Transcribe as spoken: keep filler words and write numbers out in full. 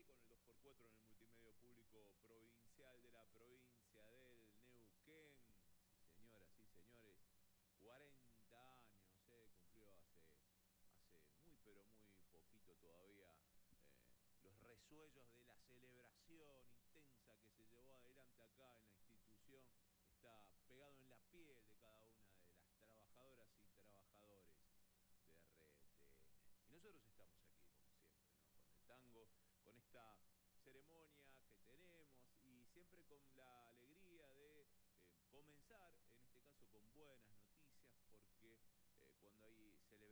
aquí con el dos por cuatro en el multimedio público provincial de la provincia del Neuquén. Sí, señoras, sí, señores. cuarenta años, eh, cumplió hace, hace muy, pero muy poquito todavía. Eh, los resuellos de la celebración intensa que se llevó adelante acá en la institución está pegado en la piel de cada una de las trabajadoras y trabajadores de R T N. Y nosotros estamos aquí, como siempre, ¿no? Con el tango, con esta ceremonia que tenemos y siempre con la alegría de eh, comenzar, en este caso con buenas noticias, porque eh, cuando hay celebración